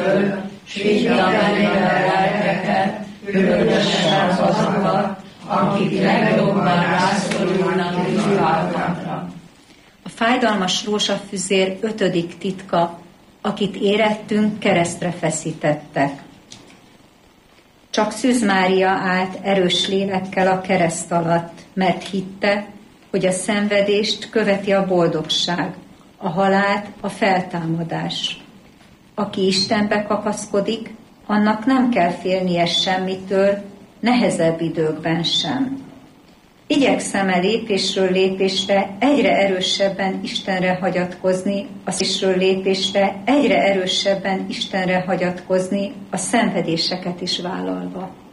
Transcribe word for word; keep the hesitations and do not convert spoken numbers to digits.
föl, s vigya benne a lelkeket, különösen azokat, akik legjobban rászorulnak vizsgálatokra. A fájdalmas rózsafüzér ötödik titka, akit érettünk, keresztre feszítettek. Csak Szűz Mária állt erős lélekkel a kereszt alatt, mert hitte, hogy a szenvedést követi a boldogság, a halált a feltámadás. Aki Istenbe kapaszkodik, annak nem kell félnie semmitől, nehezebb időkben sem. Igyekszem-e lépésről lépésre egyre erősebben Istenre hagyatkozni, a lépésről lépésre egyre erősebben Istenre hagyatkozni, a szenvedéseket is vállalva.